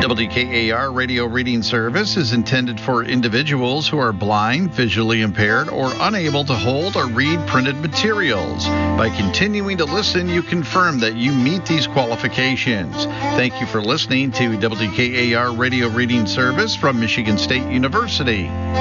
WKAR radio reading service is intended for individuals who are blind, visually impaired, or unable to hold or read printed materials. By continuing to listen, you confirm that you meet these qualifications. Thank you for listening to WKAR radio reading service from Michigan State University.